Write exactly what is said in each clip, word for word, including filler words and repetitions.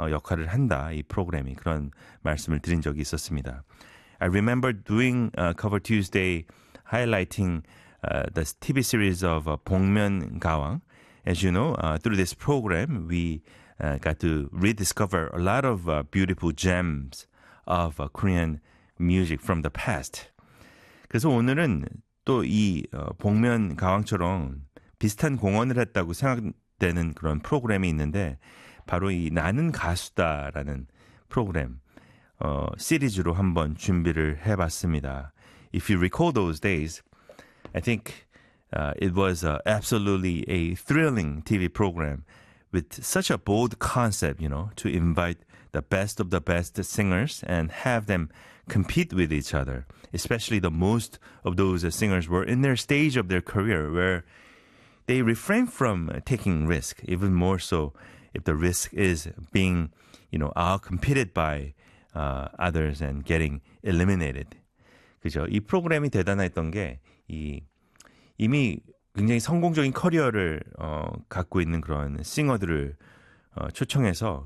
어, 역할을 한다. 이 프로그램이 그런 말씀을 드린 적이 있었습니다. I remember doing uh, Cover Tuesday highlighting uh, the 티비 series of uh, 복면 가왕. As you know, uh, through this program, we uh, got to rediscover a lot of uh, beautiful gems of uh, Korean music from the past. 그래서 오늘은 또 이 어, 복면 가왕처럼 비슷한 공헌을 했다고 생각되는 그런 프로그램이 있는데 바로 이 나는 가수다라는 프로그램 어, 시리즈로 한번 준비를 해봤습니다. If you recall those days, I think uh, it was uh, absolutely a thrilling 티비 program with such a bold concept, you know, to invite the best of the best singers and have them compete with each other. Especially the most of those singers were in their stage of their career where they refrain from taking risk, even more so if the risk is being, you know, outcompeted by uh, others and getting eliminated. 그죠? 이 프로그램이 대단했던 게 이, 이미 굉장히 성공적인 커리어를 어, 갖고 있는 그런 싱어들을 어, 초청해서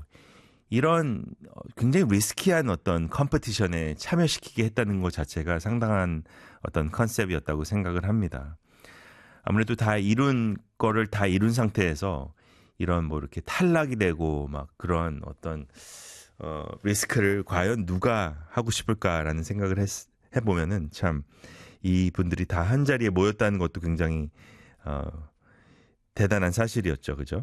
이런 굉장히 리스키한 어떤 컴피티션에 참여시키게 했다는 것 자체가 상당한 어떤 컨셉이었다고 생각을 합니다. 아무래도 다 이룬 거를 다 이룬 상태에서 이런 뭐 이렇게 탈락이 되고 막 그런 어떤 어, 리스크를 과연 누가 하고 싶을까라는 생각을 했, 해보면은 참 이분들이 다 한 자리에 모였다는 것도 굉장히 어, 대단한 사실이었죠. 그죠?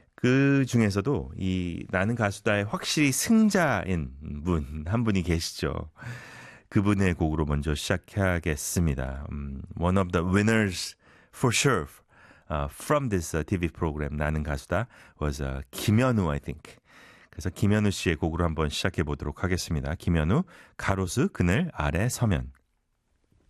그 중에서도 이 나는 가수다의 확실히 승자인 분 한 분이 계시죠. 그분의 곡으로 먼저 시작하겠습니다. Um, one of the winners for sure uh, from this uh, 티비 program 나는 가수다 was uh, 김현우, I think. 그래서 김현우 씨의 곡으로 한번 시작해 보도록 하겠습니다. 김현우, 가로수 그늘 아래 서면.